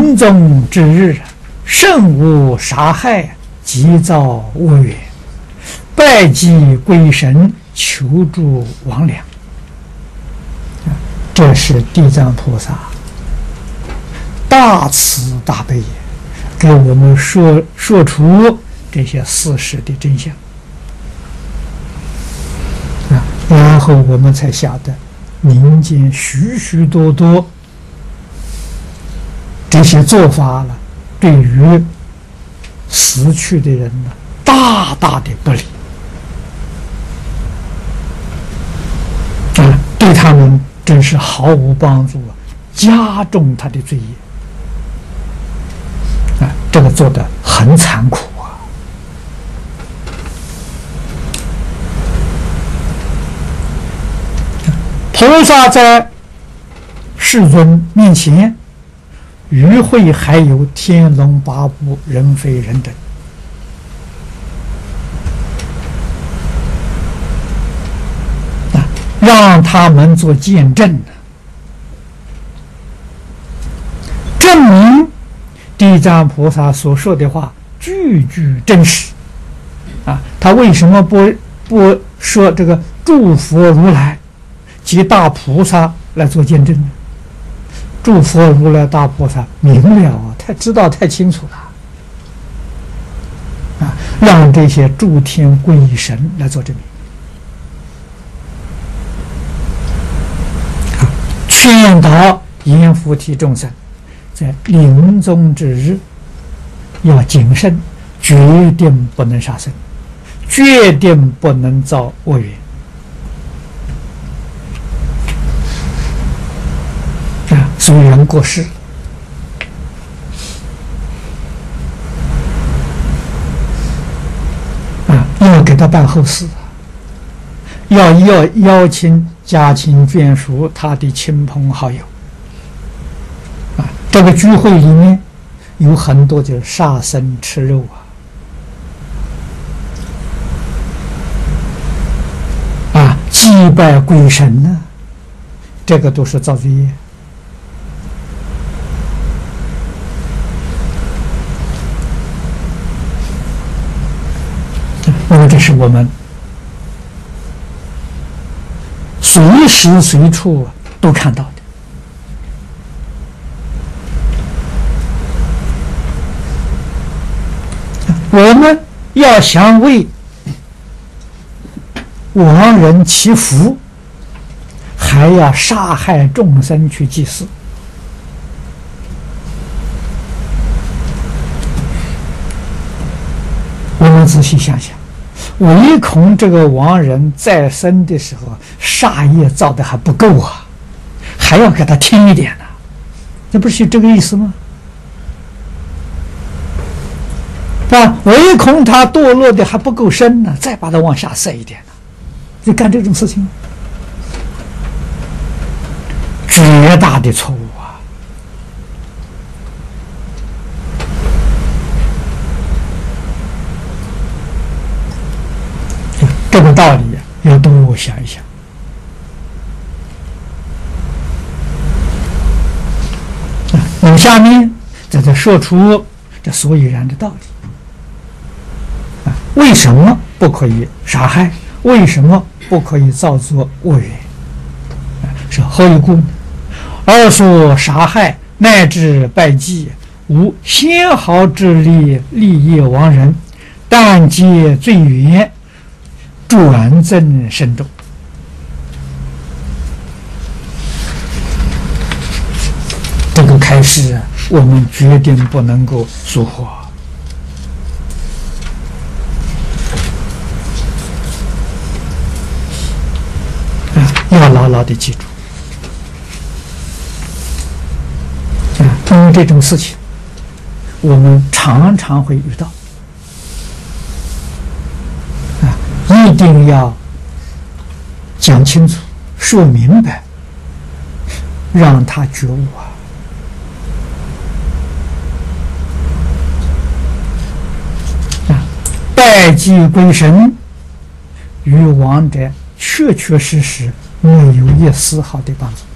临终之日，慎勿杀害，急造恶缘，拜祭鬼神，求助亡良。这是地藏菩萨大慈大悲，给我们说出这些事实的真相然后我们才晓得民间许许多多这些做法了，对于死去的人呢，大大的不利对他们真是毫无帮助加重他的罪业这个做得很残酷菩萨在世尊面前与会还有天龙八部、人非人等让他们做见证证明地藏菩萨所说的话句句真实他为什么不说这个诸佛如来及大菩萨来做见证呢？诸佛如来大菩萨明了太知道太清楚了让这些诸天鬼神来做证明劝导阎浮提众生在临终之日要谨慎，决定不能杀生，决定不能造恶缘所以人过世要给他办后事要邀请家亲眷属他的亲朋好友这个聚会里面有很多就是杀生吃肉祭拜鬼神呢这个都是造罪业那么这是我们随时随处都看到的我们要想为亡人祈福还要杀害众生去祭祀我们仔细想想唯恐这个亡人在生的时候杀业造的还不够还要给他添一点呢这不是这个意思吗唯恐他堕落的还不够深呢再把他往下塞一点呢就干这种事情绝大的错误这个道理要多想一想那么下面再说出这所以然的道理为什么不可以杀害为什么不可以造作恶缘是何以故呢二说杀害乃至拜祭无纤毫之力利益亡人但皆罪缘转增深重这个开示我们决定不能够疏忽要牢牢的记住因为这种事情我们常常会遇到一定要讲清楚说明白让他觉悟拜祭鬼神与亡者确确实实没有一丝毫的帮助